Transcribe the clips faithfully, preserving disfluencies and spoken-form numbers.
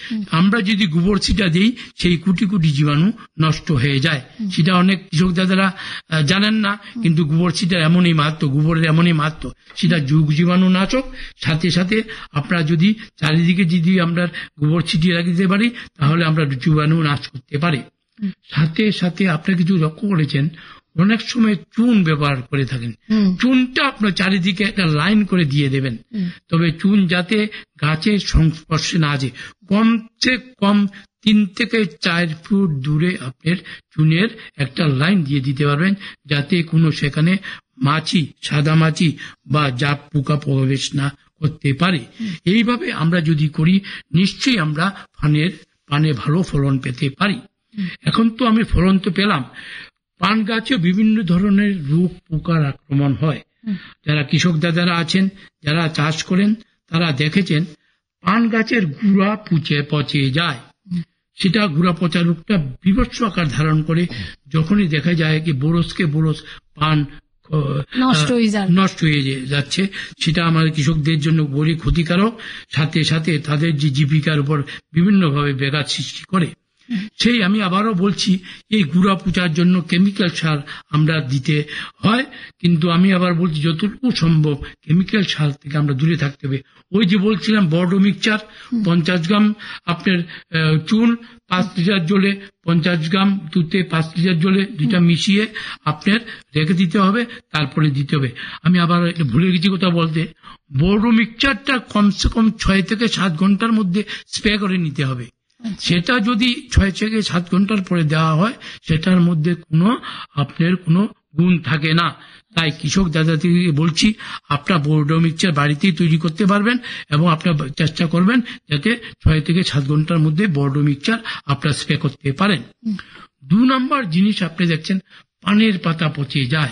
আমরা যদি গোবর ছিটা দিই সেই কোটি কোটি জীবাণু নষ্ট হয়ে যায়। সেটা অনেক কৃষক দাদারা জানেন না, কিন্তু গোবর ছিটার এমনই মাহাত্ম্য, গোবরের এমনই মাহাত্ম্য, সেটা জীবাণু নাশক। সাথে সাথে আপনারা যদি চারিদিকে যদি আমরা গোবর ছিটিয়ে রাখতে পারি তাহলে আমরা জীবাণু নাশ করতে পারি। সাথে সাথে আপনারা কিছু লক্ষ্য করেছেন, অনেক সময় চুন ব্যবহার করে থাকেন। চুনটা আপনার চারিদিকে একটা লাইন করে দিয়ে দেবেন, তবে চুন যাতে গাছের সংস্পর্শে না আসে। কমসে কম তিন থেকে চার ফুট দূরে আপনার চুনের একটা লাইন দিয়ে দিতে পারবেন, যাতে কোনো সেখানে মাছি, সাদা মাছি বা জাপ পোকা প্রবেশ না করতে পারে। এইভাবে আমরা যদি করি নিশ্চয়ই আমরা পানের পানে ভালো ফলন পেতে পারি। এখন তো আমি ফলন তো পেলাম, পান গাছে বিভিন্ন ধরনের রোগ পোকার আক্রমণ হয়। যারা কৃষক দাদারা আছেন, যারা চাষ করেন, তারা দেখেছেন পান গাছের গুড়া পুচে পচে যায়। সেটা গুড়া পচা রোগটা বিভৎস আকার ধারণ করে যখনই দেখা যায় কি বরসকে বরস পান নষ্ট হয়ে যাচ্ছে, সেটা আমাদের কৃষকদের জন্য বড়ই ক্ষতিকারক। সাথে সাথে তাদের যে জীবিকার উপর বিভিন্নভাবে ব্যাঘাত সৃষ্টি করে। সেই আমি আবারও বলছি, এই গুড়া পূজার জন্য কেমিক্যাল সার আমরা দিতে হয়, কিন্তু আমি আবার বলছি যতটুকু সম্ভব কেমিক্যাল সার থেকে আমরা দূরে থাকতে হবে। ওই যে বলছিলাম বর্ডো মিক্সচার পঞ্চাশ গ্রাম আপনার চুন পাঁচ লিটার জলে, পঞ্চাশ গ্রাম দুধে পাঁচ লিটার জলে দুইটা মিশিয়ে আপনার রেখে দিতে হবে, তারপরে দিতে হবে। আমি আবার ভুলে গেছি কথা বলতে, বর্ডো মিক্সচারটা কমসে কম ছয় থেকে সাত ঘন্টার মধ্যে স্প্রে করে নিতে হবে। সেটা যদি ছয় থেকে সাত ঘন্টার পরে দেওয়া হয় সেটার মধ্যে কোনো আপনার কোনো গুণ থাকে না। তাই কৃষক দাদা থেকে বলছি, আপনার বর্ডো মিক্সচার বাড়িতেই তৈরি করতে পারবেন এবং আপনার চেষ্টা করবেন যাতে ছয় থেকে সাত ঘন্টার মধ্যে বর্ডো মিক্সচার আপনার স্প্রে করতে পারেন। দু নম্বর জিনিস আপনি দেখছেন পানের পাতা পচে যায়।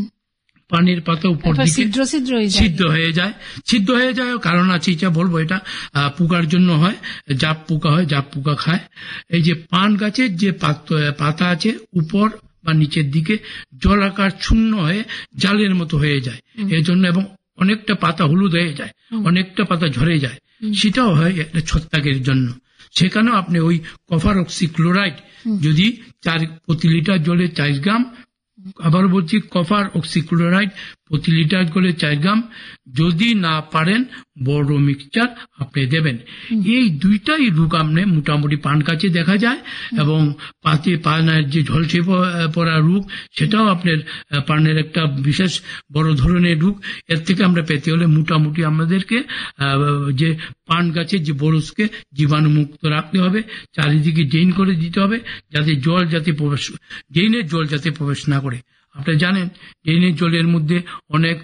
পানের পাতা উপর দিকে সিদ্ধ হয়ে যায়। সিদ্ধ হয়ে যায় কারণ আছে, এটা বলবো, এটা পোকার জন্য হয়, জাপ পোকা হয়, জাপ পোকা খায়। এই যে পান গাছের যে পাতা আছে উপর বা নিচের দিকে জলাকার শূন্য হয়ে জালের মতো হয়ে যায় এই জন্য, এবং অনেকটা পাতা হলুদ হয়ে যায়, অনেকটা পাতা ঝরে যায়। সেটাও হয় একটা ছত্রাকের জন্য। সেখানেও আপনি ওই কপার অক্সিক্লোরাইড যদি চার প্রতি লিটার জলে চার গ্রাম, আবার বলছি কপার অক্সিক্লোরাইড প্রতি লিটার করে চার গ্রাম, যদি না পারেন বর্ডো মিক্সচার আপনি দেবেন। এই দুইটাই রোগ আপনি মোটামুটি পান গাছে দেখা যায়, এবং পাতে পানের যে ঝলসে পড়া রোগ সেটাও আপনার পানের একটা বিশেষ বড় ধরনের রোগ। এর থেকে আমরা পেতে হলে মোটামুটি আমাদেরকে যে পান গাছের যে বরসকে জীবাণু মুক্ত রাখতে হবে, চারিদিকে ড্রেন করে দিতে হবে, যাতে জল যাতে প্রবেশ, ড্রেনের জল যাতে প্রবেশ না করে। আপনারা জানেন ড্রেনের জলের মধ্যে অনেক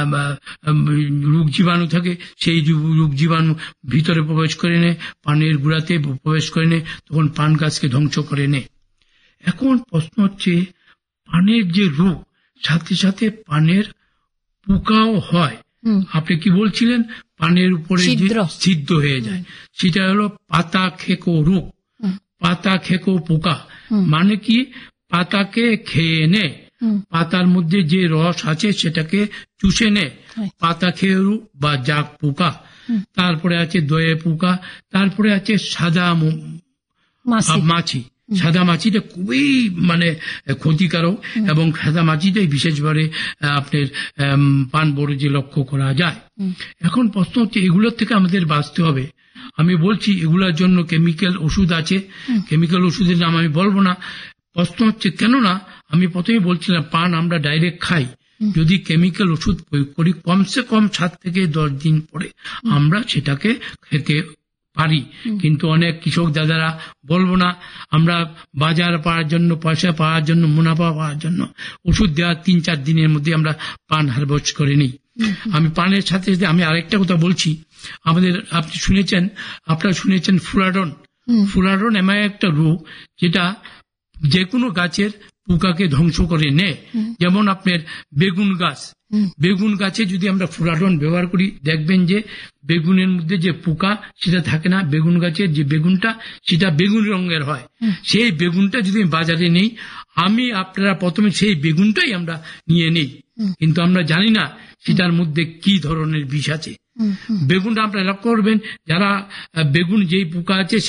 রোগ জীবাণু থাকে, সেই রোগ জীবাণু ভিতরে প্রবেশ করে নেয়, পানের গুড়াতে প্রবেশ করে নেয়, তখন পান গাছকে ধ্বংস করে নেয়। এখন প্রশ্ন হচ্ছে, পানের যে রোগ সাথে সাথে পানের পোকাও হয়। আপনি কি বলছিলেন পানের উপরে সিদ্ধ হয়ে যায়, সেটা হলো পাতা খেকো রোগ, পাতা খেকো পোকা। মানে কি, পাতাকে খেয়ে নেয়, পাতার মধ্যে যে রস আছে সেটাকে চুষে নেয়, পাতা খেরু বা জাগ পোকা। তারপরে আছে দয়ে পোকা, তারপরে আছে সাদা মাছি। সাদা মাছিটা খুবই মানে ক্ষতিকারক, এবং সাদা মাছিটাই বিশেষভাবে আপনার পান বরজে লক্ষ্য করা যায়। এখন প্রশ্ন হচ্ছে, এগুলোর থেকে আমাদের বাঁচতে হবে। আমি বলছি এগুলোর জন্য কেমিক্যাল ওষুধ আছে, কেমিক্যাল ওষুধের নাম আমি বলবো না। প্রশ্ন হচ্ছে, কেননা আমি প্রথমে বলছিলাম পান আমরা ডাইরেক্ট খাই, যদি কেমিক্যাল ওষুধ প্রয়োগ করি কমসে কম সাত থেকে দশ দিন পরে আমরা সেটাকে খেতে পারি। কিন্তু অনেক কৃষক দাদারা বলবো না, আমরা বাজার পাওয়ার জন্য, পয়সা পাওয়ার জন্য, মুনাফা পাওয়ার জন্য ওষুধ দেওয়ার তিন চার দিনের মধ্যে আমরা পান হারভেস্ট করে নিই। আমি পানের সাথে সাথে আমি আরেকটা কথা বলছি, আমাদের আপনি শুনেছেন, আপনারা শুনেছেন ফুরাডন। ফুরাডন এমন একটা রোগ যেটা যে কোনো গাছের পোকাকে ধ্বংস করে নেয়। যেমন আপনার বেগুন গাছ, বেগুন গাছে যদি আমরা ফুরাডন ব্যবহার করি দেখবেন যে বেগুনের মধ্যে যে পোকা সেটা থাকে না, বেগুন গাছের যে বেগুনটা সেটা বেগুন রঙের হয়। সেই বেগুনটা যদি বাজারে নেই, আমি আপনারা প্রথমে সেই বেগুনটাই আমরা নিয়ে নেই, কিন্তু আমরা জানি না সেটার মধ্যে কি ধরনের বিষ আছে। বেগুনটা আপনারা লক্ষ্য করবেন, যারা বেগুন যেই পোকা আছে